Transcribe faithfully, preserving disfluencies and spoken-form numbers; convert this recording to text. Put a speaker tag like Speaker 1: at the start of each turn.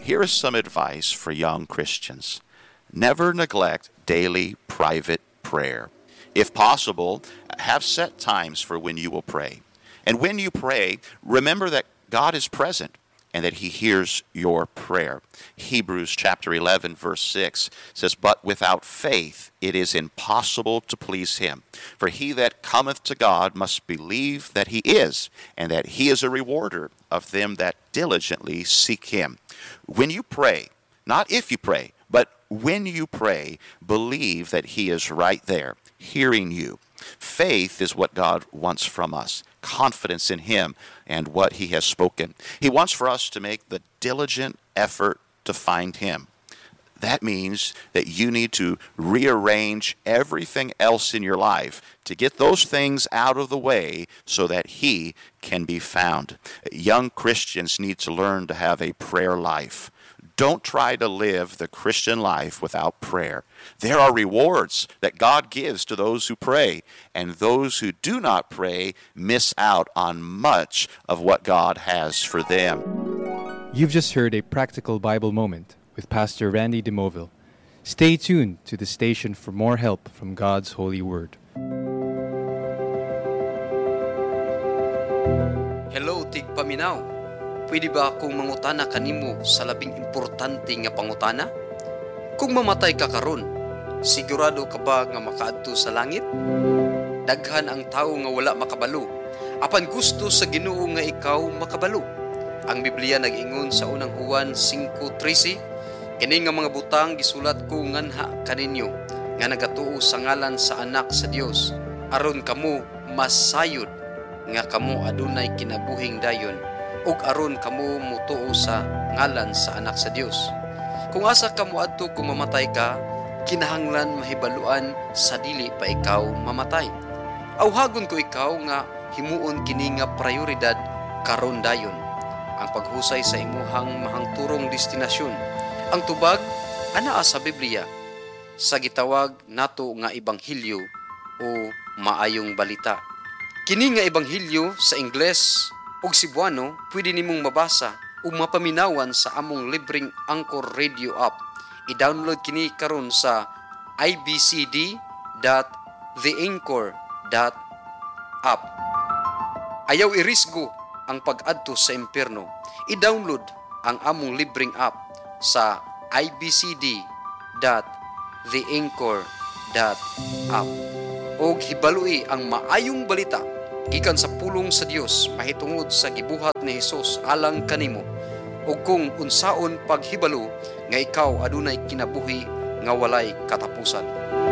Speaker 1: Here is some advice for young Christians. Never neglect daily private prayer. If possible, have set times for when you will pray. And when you pray, remember that God is present and that he hears your prayer. Hebrews chapter eleven verse six says, "But without faith it is impossible to please him. For he that cometh to God must believe that he is, and that he is a rewarder of them that diligently seek him." When you pray, not if you pray, but when you pray, believe that he is right there, hearing you. Faith is what God wants from us. Confidence in him and what he has spoken. He wants for us to make the diligent effort to find him. That means that you need to rearrange everything else in your life to get those things out of the way so that he can be found. Young Christians need to learn to have a prayer life. Don't try to live the Christian life without prayer. There are rewards that God gives to those who pray, and those who do not pray miss out on much of what God has for them.
Speaker 2: You've just heard a practical Bible moment with Pastor Randy DeMoville. Stay tuned to the station for more help from God's holy word.
Speaker 3: Hello, tigpaminaw. Pwede ba akong mangutana kanimo sa labing importante nga pangutana? Kung mamatay ka karon, sigurado ka ba nga makaadto sa langit? Daghan ang tawo nga wala makabalo. Apan gusto sa Ginoo nga ikaw makabalo. Ang Biblia nag-ingon sa unang Juan five thirteen, kini nga mga butang gisulat ko nganha kaninyo, nga nagatuo sa ngalan sa anak sa Dios, aron kamo masayod nga kamo adunay kinabuhing dayon, ug aron kamo mutuo sa ngalan sa anak sa Dios. Kung asa kamo adto kung mamatay ka, kinahanglan mahibaluan sa dili pa ikaw mamatay. Awhagon ko ikaw nga himuon kini nga prioridad karon dayon, ang paghusay sa imuhang mahangturong destinasyon. Ang tubag anaa sa Biblia sa gitawag nato nga ebanghelyo o maayong balita. Kini nga ebanghelyo sa Ingles ug Cebuano pwede nimong mabasa o mapaminawan sa among libreng Anchor Radio app. I-download kini karon sa i b c d dot the anchor dot app. Ayaw irisgo ang pag-adto sa impyerno. I-download ang among libreng app sa i b c d dot the anchor dot app. Og hibalui ang maayong balita gikan sa pulong sa Dios mahitungod sa gibuhat ni Hesus alang kanimo, ug kung unsaon paghibalo nga ikaw adunay kinabuhi nga walay katapusan.